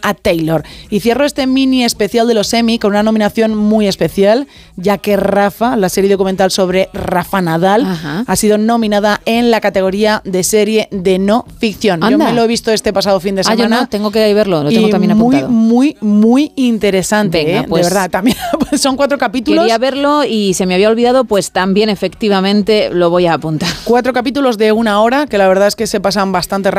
a Taylor. Y cierro este mini especial de los Emmy con una nominación muy especial, ya que Rafa, la serie documental sobre Rafa Nadal, ha sido nominada en la categoría de serie de no ficción. Anda. Yo me lo he visto este pasado fin de semana. Yo no, tengo que verlo, lo tengo también apuntado. Muy interesante. Venga, pues, de verdad, también son 4 capítulos. Quería verlo y se me había olvidado, pues también efectivamente lo voy a apuntar. 4 capítulos de 1 hora, que la verdad es que se pasan bastante rápido.